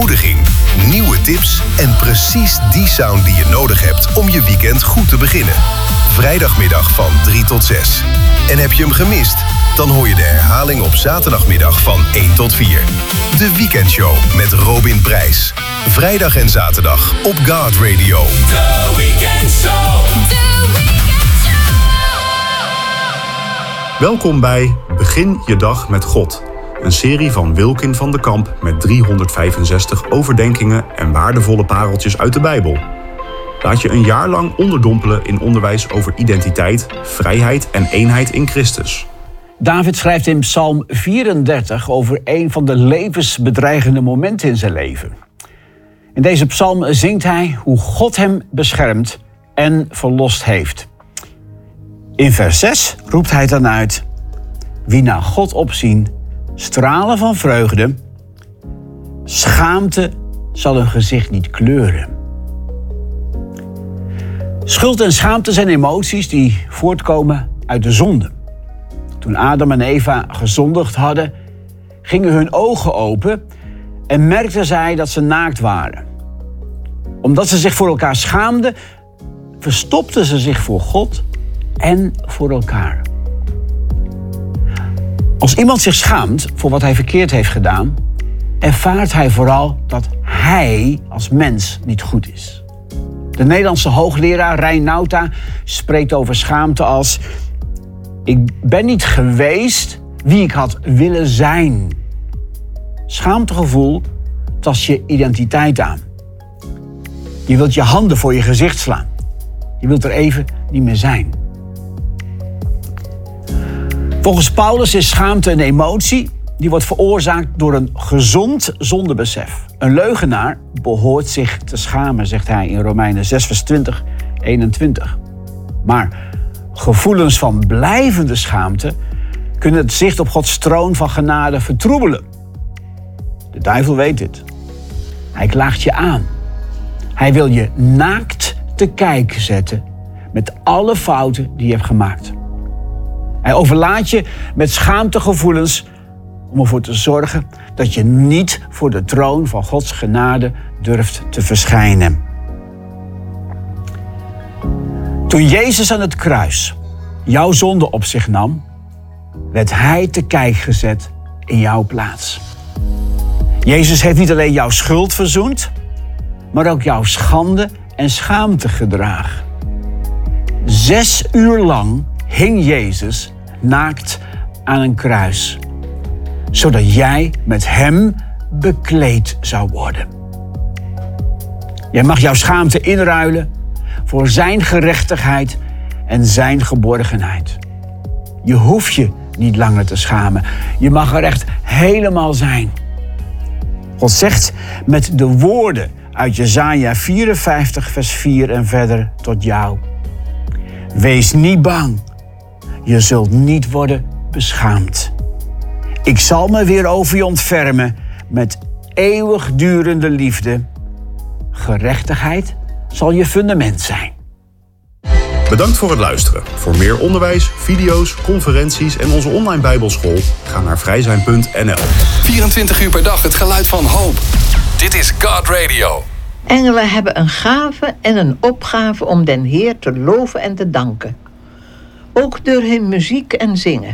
bemoediging, nieuwe tips en precies die sound die je nodig hebt om je weekend goed te beginnen. Vrijdagmiddag van 3 tot 6. En heb je hem gemist? Dan hoor je de herhaling op zaterdagmiddag van 1 tot 4. De Weekendshow met Robin Prijs. Vrijdag en zaterdag op God Radio. The Weekendshow. Welkom bij Begin je dag met God. Een serie van Wilkin van de Kamp met 365 overdenkingen en waardevolle pareltjes uit de Bijbel. Laat je een jaar lang onderdompelen in onderwijs over identiteit, vrijheid en eenheid in Christus. David schrijft in Psalm 34 over een van de levensbedreigende momenten in zijn leven. In deze psalm zingt hij hoe God hem beschermd en verlost heeft. In vers 6 roept hij dan uit: wie naar God opzien, stralen van vreugde, schaamte zal hun gezicht niet kleuren. Schuld en schaamte zijn emoties die voortkomen uit de zonde. Toen Adam en Eva gezondigd hadden, gingen hun ogen open en merkten zij dat ze naakt waren. Omdat ze zich voor elkaar schaamden, verstopten ze zich voor God en voor elkaar. Als iemand zich schaamt voor wat hij verkeerd heeft gedaan, ervaart hij vooral dat hij als mens niet goed is. De Nederlandse hoogleraar Rein Nauta spreekt over schaamte als: ik ben niet geweest wie ik had willen zijn. Schaamtegevoel tast je identiteit aan. Je wilt je handen voor je gezicht slaan. Je wilt er even niet meer zijn. Volgens Paulus is schaamte een emotie die wordt veroorzaakt door een gezond zondebesef. Een leugenaar behoort zich te schamen, zegt hij in Romeinen 6 vers 20, 21. Maar gevoelens van blijvende schaamte kunnen het zicht op Gods troon van genade vertroebelen. De duivel weet dit. Hij klaagt je aan. Hij wil je naakt te kijken zetten met alle fouten die je hebt gemaakt. Hij overlaadt je met schaamtegevoelens om ervoor te zorgen dat je niet voor de troon van Gods genade durft te verschijnen. Toen Jezus aan het kruis jouw zonde op zich nam, werd hij te kijk gezet in jouw plaats. Jezus heeft niet alleen jouw schuld verzoend, maar ook jouw schande en schaamte gedragen. 6 uur lang hing Jezus naakt aan een kruis, zodat jij met hem bekleed zou worden. Jij mag jouw schaamte inruilen voor zijn gerechtigheid en zijn geborgenheid. Je hoeft je niet langer te schamen. Je mag er echt helemaal zijn. God zegt met de woorden uit Jesaja 54 vers 4 en verder tot jou: wees niet bang. Je zult niet worden beschaamd. Ik zal me weer over je ontfermen met eeuwigdurende liefde. Gerechtigheid zal je fundament zijn. Bedankt voor het luisteren. Voor meer onderwijs, video's, conferenties en onze online bijbelschool ga naar vrijzijn.nl. 24 uur per dag het geluid van hoop. Dit is God Radio. Engelen hebben een gave en een opgave om den Heer te loven en te danken. Ook door hun muziek en zingen.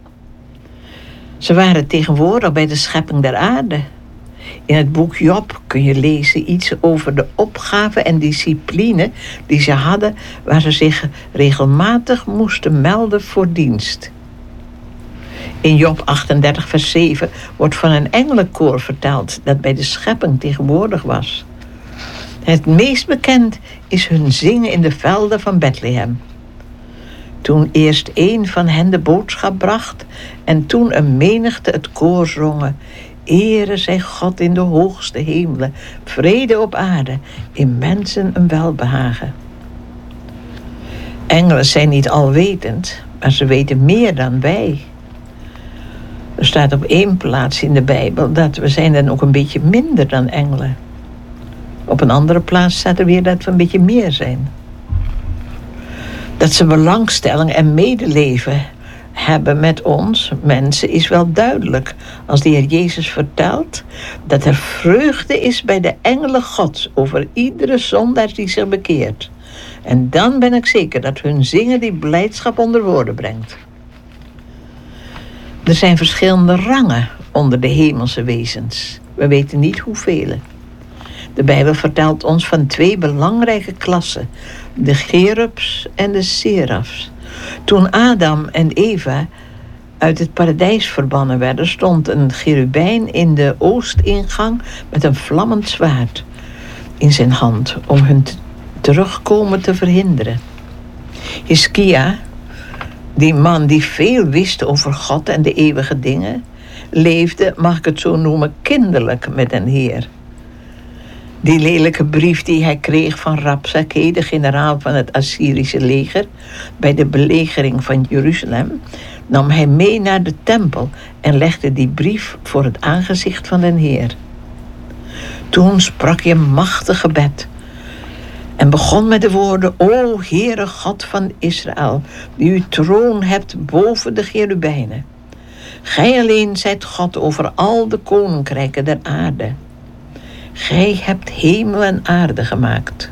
Ze waren tegenwoordig bij de schepping der aarde. In het boek Job kun je lezen iets over de opgave en discipline die ze hadden, waar ze zich regelmatig moesten melden voor dienst. In Job 38 vers 7 wordt van een engelenkoor verteld dat bij de schepping tegenwoordig was. Het meest bekend is hun zingen in de velden van Bethlehem. Toen eerst een van hen de boodschap bracht en toen een menigte het koor zongen: Ere zij God in de hoogste hemelen, vrede op aarde, in mensen een welbehagen. Engelen zijn niet alwetend, maar ze weten meer dan wij. Er staat op 1 plaats in de Bijbel dat we zijn dan ook een beetje minder dan engelen. Op een andere plaats staat er weer dat we een beetje meer zijn. Dat ze belangstelling en medeleven hebben met ons mensen is wel duidelijk als de Heer Jezus vertelt dat er vreugde is bij de engelen Gods over iedere zondaar die zich bekeert. En dan ben ik zeker dat hun zingen die blijdschap onder woorden brengt. Er zijn verschillende rangen onder de hemelse wezens. We weten niet hoeveel. De Bijbel vertelt ons van 2 belangrijke klassen: de cherubs en de serafs. Toen Adam en Eva uit het paradijs verbannen werden, stond een cherubijn in de oostingang met een vlammend zwaard in zijn hand om hun terugkomen te verhinderen. Hiskia, die man die veel wist over God en de eeuwige dingen, leefde, mag ik het zo noemen, kinderlijk met den Heer. Die lelijke brief die hij kreeg van Rabsakeh, de generaal van het Assyrische leger, bij de belegering van Jeruzalem, nam hij mee naar de tempel en legde die brief voor het aangezicht van den Heer. Toen sprak hij een machtig gebed en begon met de woorden: O Heere God van Israël, die uw troon hebt boven de cherubijnen. Gij alleen zijt God over al de koninkrijken der aarde. Gij hebt hemel en aarde gemaakt.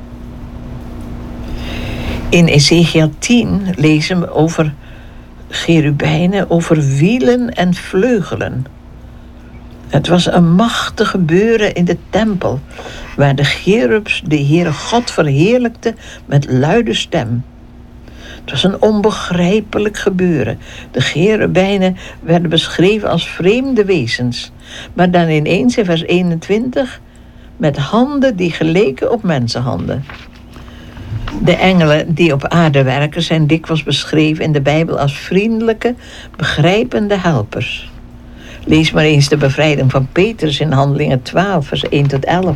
In Ezekiel 10 lezen we over cherubijnen, over wielen en vleugelen. Het was een machtig gebeuren in de tempel, waar de cherubs de Heere God verheerlijkten met luide stem. Het was een onbegrijpelijk gebeuren. De cherubijnen werden beschreven als vreemde wezens, maar dan ineens in vers 21 met handen die geleken op mensenhanden. De engelen die op aarde werken zijn dikwijls beschreven in de Bijbel als vriendelijke, begrijpende helpers. Lees maar eens de bevrijding van Petrus in Handelingen 12, vers 1 tot 11.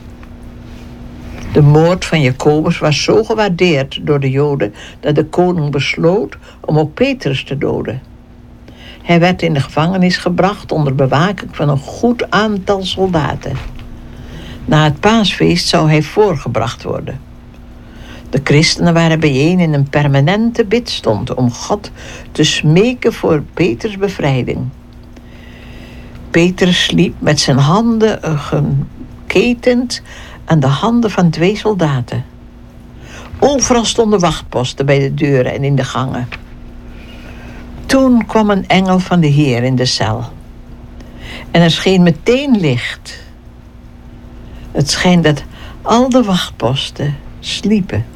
De moord van Jacobus was zo gewaardeerd door de Joden dat de koning besloot om ook Petrus te doden. Hij werd in de gevangenis gebracht onder bewaking van een goed aantal soldaten. Na het paasfeest zou hij voorgebracht worden. De christenen waren bijeen in een permanente bidstond om God te smeken voor Peters bevrijding. Petrus sliep met zijn handen geketend aan de handen van 2 soldaten. Overal stonden wachtposten bij de deuren en in de gangen. Toen kwam een engel van de Heer in de cel. En er scheen meteen licht. Het schijnt dat al de wachtposten sliepen.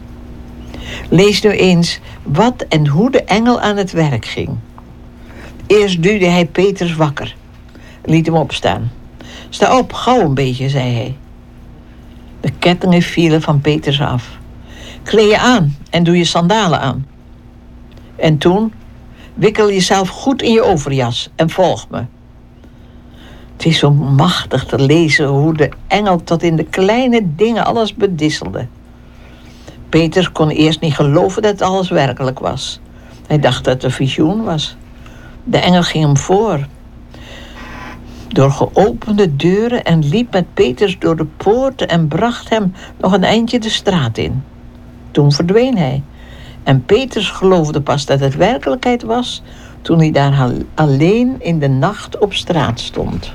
Lees nu eens wat en hoe de engel aan het werk ging. Eerst duwde hij Petrus wakker. Liet hem opstaan. Sta op, gauw een beetje, zei hij. De kettingen vielen van Petrus af. Kleed je aan en doe je sandalen aan. En toen, wikkel jezelf goed in je overjas en volg me. Het is zo machtig te lezen hoe de engel tot in de kleine dingen alles bedisselde. Petrus kon eerst niet geloven dat alles werkelijk was. Hij dacht dat het een visioen was. De engel ging hem voor door geopende deuren en liep met Petrus door de poort en bracht hem nog een eindje de straat in. Toen verdween hij. En Petrus geloofde pas dat het werkelijkheid was toen hij daar alleen in de nacht op straat stond.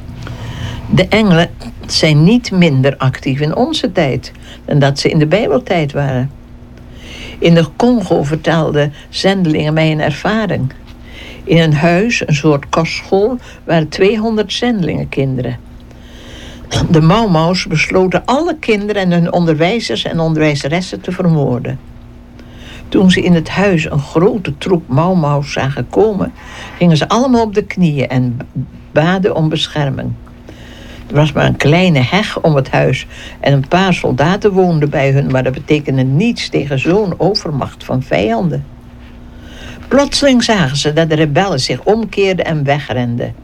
De engelen zijn niet minder actief in onze tijd dan dat ze in de Bijbeltijd waren. In de Congo vertelden zendelingen mij een ervaring. In een huis, een soort kostschool, waren 200 zendelingenkinderen. De Mau-Maus besloten alle kinderen en hun onderwijzers en onderwijzeressen te vermoorden. Toen ze in het huis een grote troep Mau-Maus zagen komen, gingen ze allemaal op de knieën en baden om bescherming. Er was maar een kleine heg om het huis en een paar soldaten woonden bij hun, maar dat betekende niets tegen zo'n overmacht van vijanden. Plotseling zagen ze dat de rebellen zich omkeerden en wegrenden.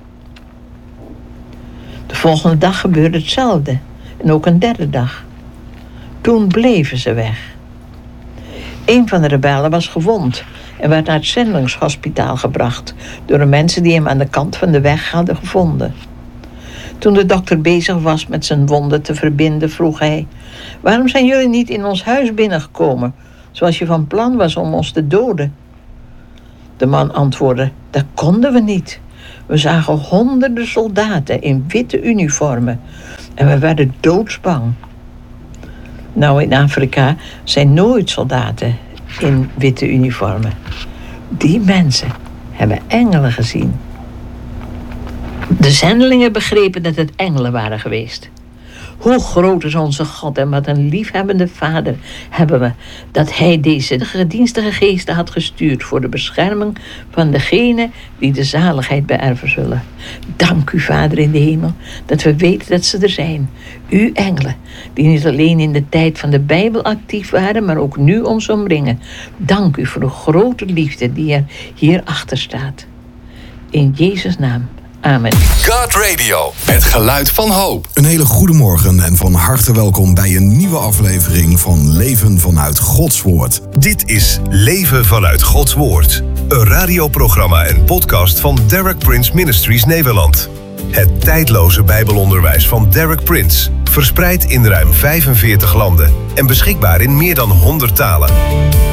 De volgende dag gebeurde hetzelfde en ook een derde dag. Toen bleven ze weg. Een van de rebellen was gewond en werd naar het zendelingshospitaal gebracht door de mensen die hem aan de kant van de weg hadden gevonden. Toen de dokter bezig was met zijn wonden te verbinden, vroeg hij: waarom zijn jullie niet in ons huis binnengekomen, zoals je van plan was om ons te doden? De man antwoordde: dat konden we niet. We zagen honderden soldaten in witte uniformen en we werden doodsbang. Nou, in Afrika zijn nooit soldaten in witte uniformen. Die mensen hebben engelen gezien. De zendelingen begrepen dat het engelen waren geweest. Hoe groot is onze God en wat een liefhebbende Vader hebben we, dat Hij deze gedienstige geesten had gestuurd voor de bescherming van degenen die de zaligheid beërven zullen. Dank u, Vader in de hemel, dat we weten dat ze er zijn. Uw engelen, die niet alleen in de tijd van de Bijbel actief waren, maar ook nu ons omringen. Dank u voor de grote liefde die er hierachter staat. In Jezus' naam. Amen. God Radio, het geluid van hoop. Een hele goede morgen en van harte welkom bij een nieuwe aflevering van Leven vanuit Gods Woord. Dit is Leven vanuit Gods Woord. Een radioprogramma en podcast van Derek Prince Ministries Nederland. Het tijdloze Bijbelonderwijs van Derek Prince. Verspreid in ruim 45 landen en beschikbaar in meer dan 100 talen.